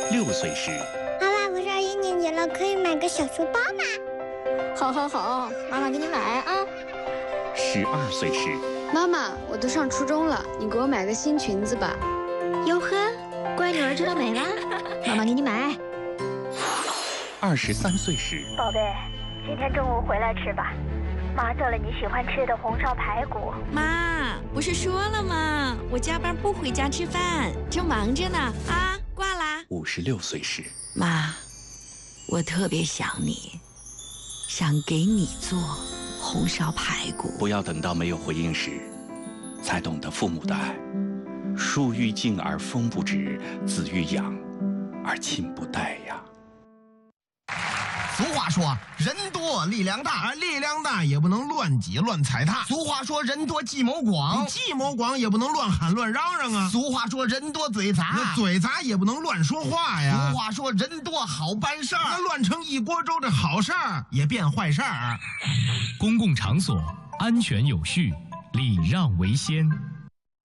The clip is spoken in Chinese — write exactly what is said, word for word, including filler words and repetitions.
六岁时， 妈妈，我上一年级了，可以买个小书包吗？ 好，好，好，妈妈给你买啊。 十二岁时， 妈妈，我都上初中了，你给我买个新裙子吧。 哟呵，乖女儿知道美啦，妈妈给你买。 二十三岁时， 宝贝，今天中午回来吃吧，妈做了你喜欢吃的红烧排骨。 妈，不是说了吗？我加班不回家吃饭，正忙着呢。啊，挂啦。 五十六岁时， 妈，我特别想你，想给你做红烧排骨。 不要等到没有回应时，才懂得父母的爱。树欲静而风不止，子欲养而亲不待呀。 俗话说，人多力量大， 而力量大也不能乱挤乱踩踏。 俗话说，人多计谋广， 计谋广也不能乱喊乱嚷嚷啊。 俗话说，人多嘴杂， 那嘴杂也不能乱说话呀。 俗话说，人多好办事儿， 那乱成一锅粥，这好事儿也变坏事儿。 公共场所安全有序，礼让为先。